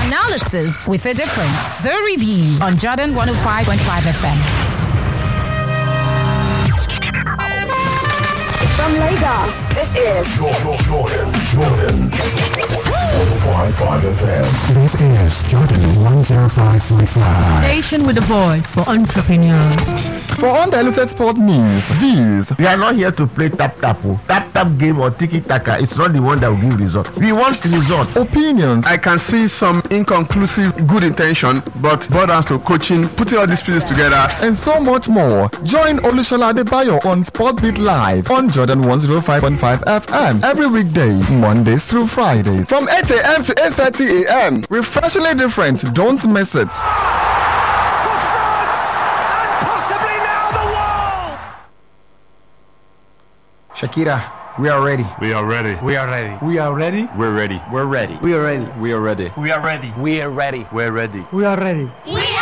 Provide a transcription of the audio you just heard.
Analysis with a difference. The Review on Jordan 105.5 FM. From Lagos, this is Jordan 105.5 FM. This is Jordan 105.5. Station with a voice for entrepreneurs. For undiluted sport news, views. We are not here to play tap-tap game or tiki-taka. It's not the one that will give result. We want result. Opinions. I can see some inconclusive good intention, but borders to coaching, putting all these pieces together. And so much more. Join Olusola Adebayo on Sportbeat Live on Jordan 105.5 FM every weekday, Mondays through Fridays. From 8 a.m. to 8:30 a.m. Refreshingly different. Don't miss it. Shakira, we are ready. We are ready. We are ready. We are ready. We're ready. We're ready. We are ready. We are ready. We are ready. We are ready. We're ready. We're ready. We are ready. We